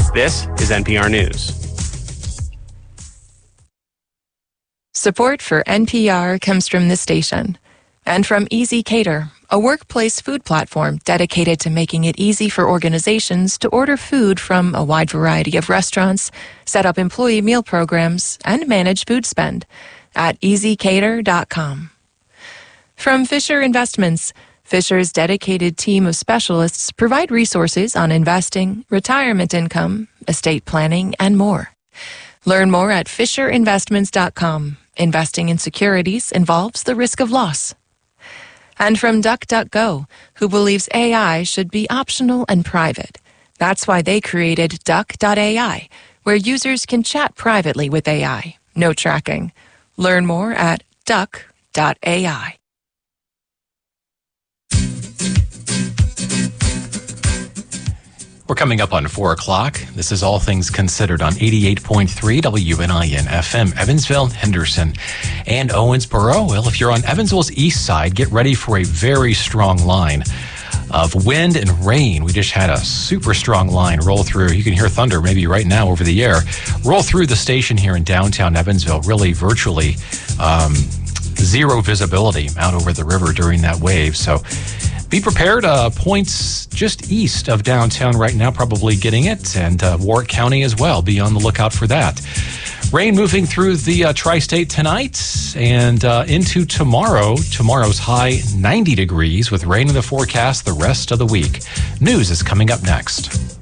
This is NPR News. Support for NPR comes from this station and from Easy Cater, a workplace food platform dedicated to making it easy for organizations to order food from a wide variety of restaurants, set up employee meal programs, and manage food spend at easycater.com. From Fisher Investments, Fisher's dedicated team of specialists provide resources on investing, retirement income, estate planning, and more. Learn more at fisherinvestments.com. Investing in securities involves the risk of loss. And from DuckDuckGo, who believes AI should be optional and private. That's why they created Duck.ai, where users can chat privately with AI. No tracking. Learn more at Duck.ai. We're coming up on 4 o'clock. This is All Things Considered on 88.3 WNIN FM, Evansville, Henderson, and Owensboro. Well, if you're on Evansville's east side, get ready for a very strong line of wind and rain. We just had a super strong line roll through. You can hear thunder maybe right now over the air. Roll through the station here in downtown Evansville, really virtually zero visibility out over the river during that wave. So be prepared. Points just east of downtown right now, probably getting it, and Warwick County as well. Be on the lookout for that. Rain moving through the tri-state tonight and into tomorrow. Tomorrow's high 90 degrees with rain in the forecast the rest of the week. News is coming up next.